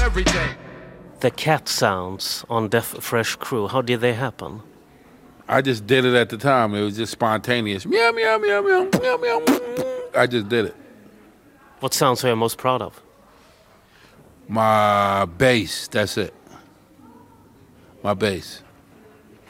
every day. The cat sounds on Death Fresh Crew, how did they happen? I just did it at the time. It was just spontaneous. Meow, meow, meow, meow, meow, meow. I just did it. What sounds are you most proud of? My bass, that's it. My bass.